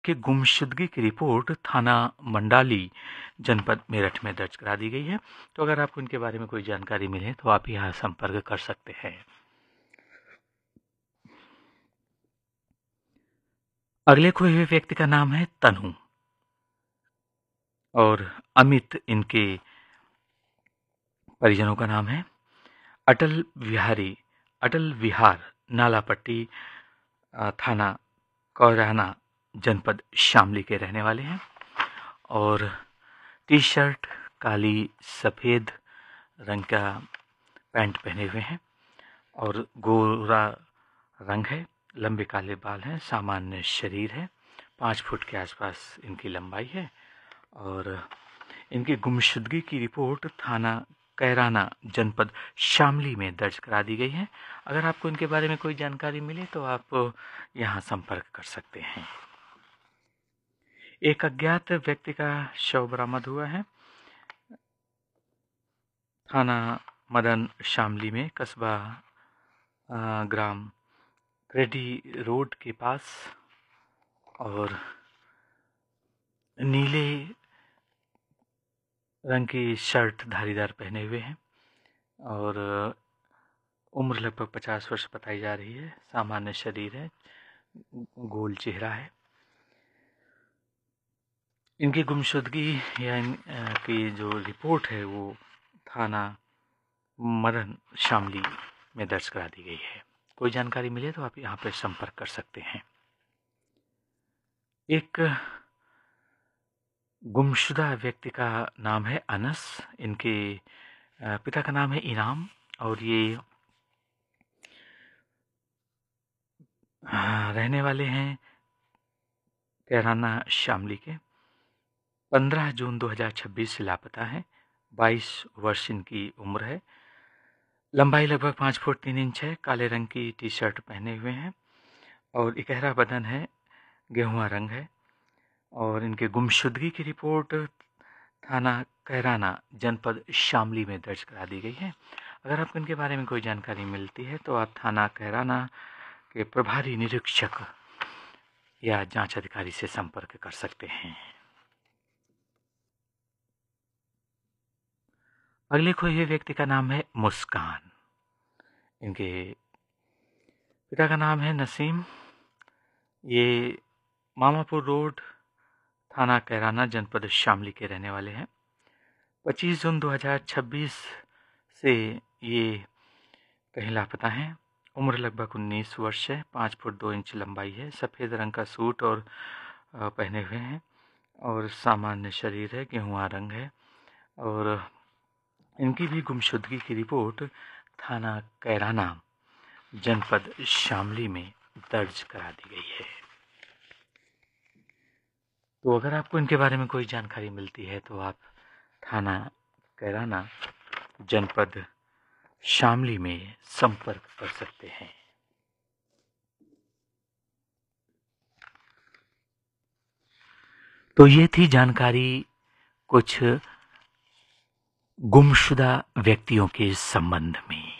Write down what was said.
कि गुमशुदगी की रिपोर्ट थाना मंडाली जनपद मेरठ में दर्ज करा दी गई है। तो अगर आपको इनके बारे में कोई जानकारी मिले तो आप यहाँ संपर्क कर सकते हैं। अगले खोए हुए व्यक्ति का नाम है तनु और अमित इनके परिजनों का नाम है। अटल विहार नालापट्टी थाना कोयराना जनपद शामली के रहने वाले हैं और टी शर्ट काली सफ़ेद रंग का पैंट पहने हुए हैं और गोरा रंग है, लंबे काले बाल हैं, सामान्य शरीर है, 5 फुट के आसपास इनकी लंबाई है और इनकी गुमशुदगी की रिपोर्ट थाना कैराना जनपद शामली में दर्ज करा दी गई है। अगर आपको इनके बारे में कोई जानकारी मिले तो आप यहाँ संपर्क कर सकते हैं। एक अज्ञात व्यक्ति का शव बरामद हुआ है थाना मदन शामली में, कस्बा ग्राम क्रेडी रोड के पास और नीले रंग की शर्ट धारीदार पहने हुए हैं और उम्र लगभग 50 वर्ष बताई जा रही है। सामान्य शरीर है, गोल चेहरा है। इनकी गुमशुदगी या की जो रिपोर्ट है वो थाना मदन शामली में दर्ज करा दी गई है। कोई जानकारी मिले तो आप यहाँ पर संपर्क कर सकते हैं। एक गुमशुदा व्यक्ति का नाम है अनस, इनके पिता का नाम है इनाम और ये रहने वाले हैं कैराना शामली के। 15 जून 2026 से लापता है। 22 वर्ष इनकी उम्र है। लंबाई लगभग 5 फुट 3 इंच है। काले रंग की टी शर्ट पहने हुए हैं और इकहरा बदन है, गेहुआ रंग है और इनके गुमशुदगी की रिपोर्ट थाना कैराना जनपद शामली में दर्ज करा दी गई है। अगर आपको इनके बारे में कोई जानकारी मिलती है तो आप थाना कैराना के प्रभारी निरीक्षक या जांच अधिकारी से संपर्क कर सकते हैं। अगले खोए हुए व्यक्ति का नाम है मुस्कान। इनके पिता का नाम है नसीम। ये मामापुर रोड थाना कैराना जनपद शामली के रहने वाले हैं। 25 जून 2026 से ये कहीं लापता हैं। उम्र लगभग 19 वर्ष है। 5 फुट 2 इंच लंबाई है। सफ़ेद रंग का सूट और पहने हुए हैं और सामान्य शरीर है, गेहुआ रंग है और इनकी भी गुमशुदगी की रिपोर्ट थाना कैराना जनपद शामली में दर्ज करा दी गई है। तो अगर आपको इनके बारे में कोई जानकारी मिलती है तो आप थाना कैराना जनपद शामली में संपर्क कर सकते हैं। तो ये थी जानकारी कुछ गुमशुदा व्यक्तियों के संबंध में।